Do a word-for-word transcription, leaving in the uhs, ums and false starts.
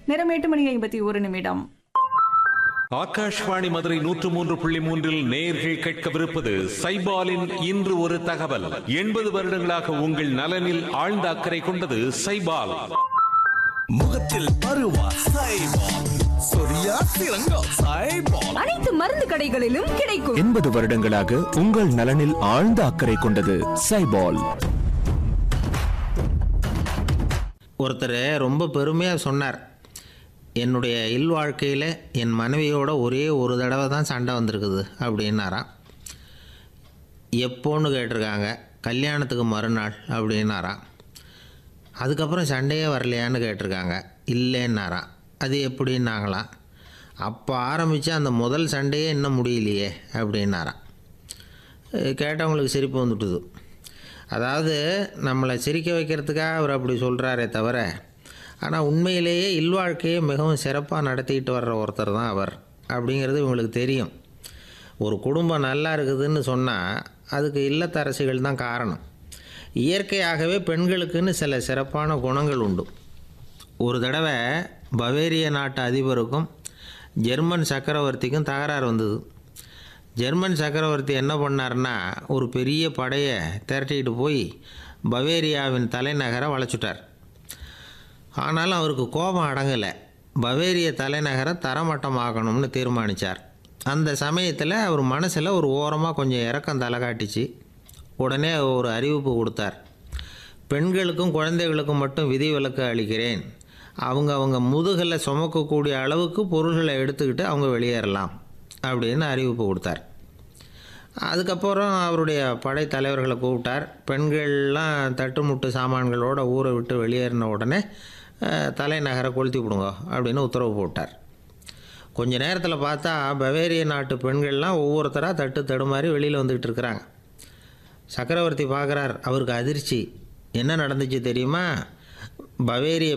நேரம் எட்டு மணி ஐம்பத்தி ஒரு நிமிடம். ஆகாஷ்வாணி மதுரை நூற்று மூன்று புள்ளி மூன்றில் நேயர்கள் கேட்கவிருப்பது சைபாலின் இன்று ஒரு தகவல். எண்பது வருடங்களாக உங்கள் நலனில் ஆழ்ந்த அக்கறை கொண்டது சைபால். முகத்தில் பருவா சைபால், சொரியா சிறங்கா சைபால், அனைத்து மருந்து கடைகளிலும் கிடைக்கும். எண்பது வருடங்களாக உங்கள் நலனில் ஆழ்ந்த அக்கறை கொண்டது சைபால். ஒருத்தர் ரொம்ப பெருமையாக சொன்னார், என்னுடைய இல்வாழ்க்கையில் என் மனைவியோட ஒரே ஒரு தடவை தான் சண்டை வந்திருக்குது அப்படின்னாராம். எப்போன்னு கேட்டிருக்காங்க. கல்யாணத்துக்கு மறுநாள் அப்படின்னாராம். அதுக்கப்புறம் சண்டையே வரலையான்னு கேட்டிருக்காங்க. இல்லைன்னாராம். அது எப்படின்னாங்களாம். அப்போ ஆரம்பித்து அந்த முதல் சண்டையே இன்னும் முடியலையே அப்படின்னாராம். கேட்டவங்களுக்கு சிரிப்பு வந்துட்டுது. அதாவது நம்மளை சிரிக்க வைக்கிறதுக்காக அவர் அப்படி சொல்கிறாரே தவிர, ஆனால் உண்மையிலேயே இல்வாழ்க்கையை மிகவும் சிறப்பாக நடத்திக்கிட்டு வர்ற ஒருத்தர் தான் அவர் அப்படிங்கிறது இவங்களுக்கு தெரியும். ஒரு குடும்பம் நல்லா இருக்குதுன்னு சொன்னால் அதுக்கு இல்லத்தரசிகள் தான் காரணம். இயற்கையாகவே பெண்களுக்குன்னு சில சிறப்பான குணங்கள் உண்டு. ஒரு தடவை பவேரிய நாட்டு அதிபருக்கும் ஜெர்மன் சக்கரவர்த்திக்கும் தகராறு வந்தது. ஜெர்மன் சக்கரவர்த்தி என்ன பண்ணார்னா, ஒரு பெரிய படையை திரட்டிக்கிட்டு போய் பவேரியாவின் தலைநகரை வளைச்சுட்டார். ஆனாலும் அவருக்கு கோபம் அடங்கலை. பவேரிய தலைநகரை தரமட்டமாக்கணும்னு தீர்மானித்தார். அந்த சமயத்தில் அவர் மனசில் ஒரு ஓரமாக கொஞ்சம் இறக்கம் தலை காட்டிச்சு. உடனே ஒரு அறிவிப்பு கொடுத்தார். பெண்களுக்கும் குழந்தைகளுக்கும் மட்டும் விதிவிலக்கு அளிக்கிறேன். அவங்க அவங்க முதுகில் சுமக்கக்கூடிய அளவுக்கு பொருள்களை எடுத்துக்கிட்டு அவங்க வெளியேறலாம் அப்படின்னு அறிவிப்பு கொடுத்தார். அதுக்கப்புறம் அவருடைய படை தலைவர்களை கூப்பிட்டார். பெண்கள்லாம் தட்டுமுட்டு சாமான்களோட ஊரை விட்டு வெளியேறின உடனே தலைநகரை கொளுத்தி விடுங்க அப்படின்னு உத்தரவு போட்டார். கொஞ்ச நேரத்தில் பார்த்தா பவேரிய நாட்டு பெண்கள்லாம் ஒவ்வொருத்தராக தட்டு தடுமாறி வெளியில் வந்துக்கிட்டு இருக்கிறாங்க. சக்கரவர்த்தி பார்க்குறார். அவருக்கு அதிர்ச்சி. என்ன நடந்துச்சு தெரியுமா? பவேரிய